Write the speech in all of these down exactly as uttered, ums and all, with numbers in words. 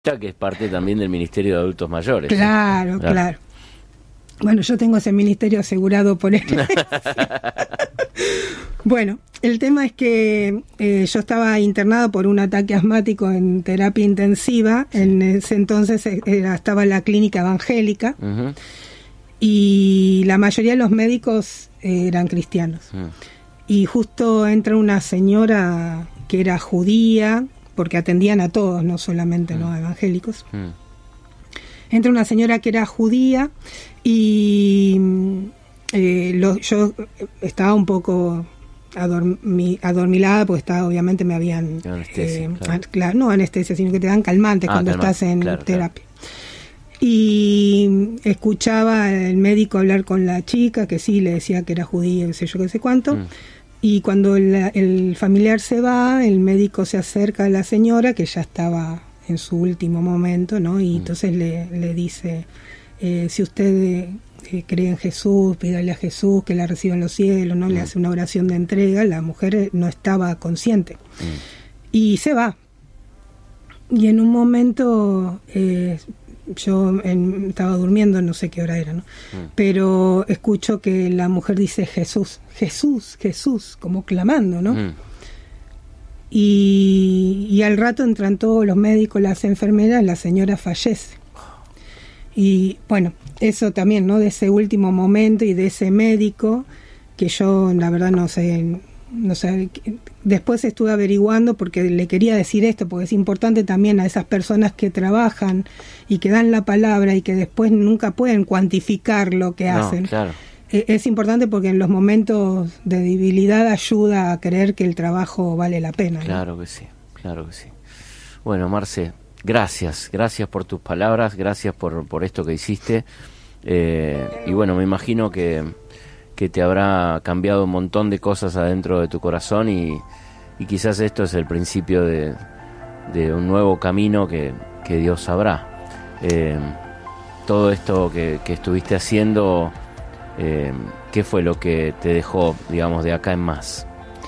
que es parte también del Ministerio de Adultos Mayores. Claro, claro. claro. Bueno, yo tengo ese ministerio asegurado por él. Bueno, el tema es que eh, yo estaba internado por un ataque asmático en terapia intensiva. Sí. En ese entonces era, estaba en la clínica evangélica. Uh-huh. Y la mayoría de los médicos eh, eran cristianos. Uh-huh. Y justo entra una señora que era judía, porque atendían a todos, no solamente uh-huh. no evangélicos. Uh-huh. Entra una señora que era judía y eh, lo, yo estaba un poco adormi, adormilada porque estaba, obviamente me habían... Anestesia, eh, claro. Claro, no anestesia, sino que te dan calmantes ah, cuando calmante, estás en claro, terapia. Claro. Y escuchaba el médico hablar con la chica, que sí, le decía que era judía, qué sé yo, qué sé cuánto. Mm. Y cuando el, el familiar se va, el médico se acerca a la señora, que ya estaba en su último momento, ¿no? Y mm. entonces le, le dice, eh, si usted eh, cree en Jesús, pídale a Jesús que la reciba en los cielos, ¿no? Mm. Le hace una oración de entrega. La mujer no estaba consciente. Mm. Y se va. Y en un momento... Eh, yo en, estaba durmiendo, no sé qué hora era, ¿no? Mm. Pero escucho que la mujer dice Jesús, Jesús, Jesús, como clamando, ¿no? Mm. Y, y al rato entran todos los médicos, las enfermeras, la señora fallece. Y bueno, eso también, ¿no? De ese último momento y de ese médico, que yo la verdad no sé... No sé, después estuve averiguando porque le quería decir esto, porque es importante también a esas personas que trabajan y que dan la palabra y que después nunca pueden cuantificar lo que no, hacen. Claro. Eh, es importante porque en los momentos de debilidad ayuda a creer que el trabajo vale la pena, ¿no? Claro que sí, claro que sí. Bueno, Marce, gracias, gracias por tus palabras, gracias por, por esto que hiciste. Eh, y bueno, me imagino que... que te habrá cambiado un montón de cosas adentro de tu corazón y, y quizás esto es el principio de, de un nuevo camino que, que Dios sabrá. Eh, todo esto que, que estuviste haciendo, eh, ¿qué fue lo que te dejó, digamos, de acá en más?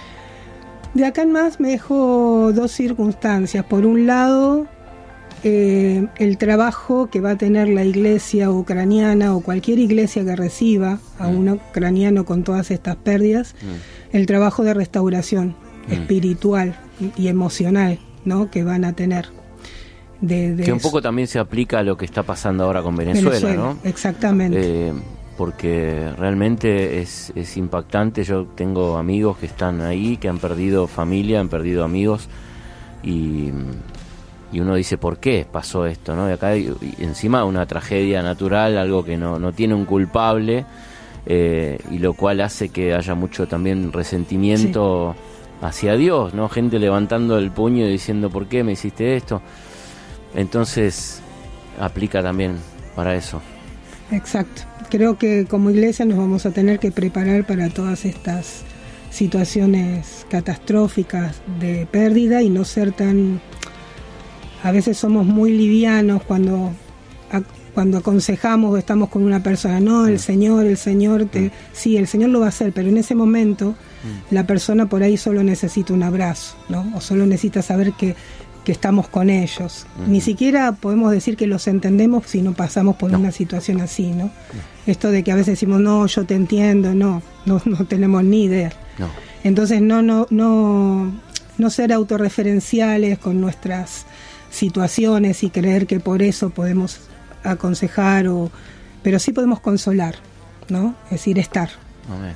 De acá en más me dejó dos circunstancias. Por un lado, eh, el trabajo que va a tener la iglesia ucraniana o cualquier iglesia que reciba a mm. un ucraniano con todas estas pérdidas, mm. el trabajo de restauración mm. espiritual y emocional, ¿no? que van a tener. De, de que un poco también se aplica a lo que está pasando ahora con Venezuela, Venezuela ¿no? Exactamente. Eh, porque realmente es, es impactante. Yo tengo amigos que están ahí, que han perdido familia, han perdido amigos y... Y uno dice, ¿por qué pasó esto? ¿no? Y acá y encima una tragedia natural, algo que no, no tiene un culpable, eh, y lo cual hace que haya mucho también resentimiento sí. hacia Dios, ¿no? Gente levantando el puño y diciendo, ¿por qué me hiciste esto? Entonces, aplica también para eso. Exacto. Creo que como iglesia nos vamos a tener que preparar para todas estas situaciones catastróficas de pérdida y no ser tan... A veces somos muy livianos cuando, a, cuando aconsejamos o estamos con una persona. No, el Señor, el Señor, te, sí, el Señor lo va a hacer, pero en ese momento la persona por ahí solo necesita un abrazo, ¿no? O solo necesita saber que, que estamos con ellos. Uh-huh. Ni siquiera podemos decir que los entendemos si no pasamos por no. una situación así, ¿no? no? Esto de que a veces decimos, no, yo te entiendo, no, no, no tenemos ni idea. No. Entonces no, no, no, no ser autorreferenciales con nuestras situaciones y creer que por eso podemos aconsejar, o pero sí podemos consolar, ¿no? Es decir, estar. Amén.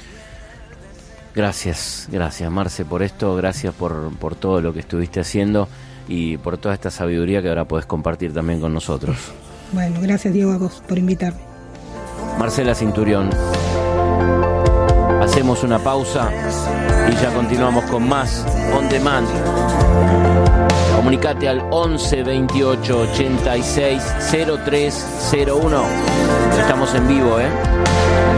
Gracias, gracias Marce por esto, gracias por, por todo lo que estuviste haciendo y por toda esta sabiduría que ahora podés compartir también con nosotros. Bueno, gracias Diego a vos por invitarme. Marcela Cinturión. Hacemos una pausa y ya continuamos con más On Demand. Comunicate al once veintiocho ochenta y seis cero tres cero uno. Estamos en vivo, ¿eh?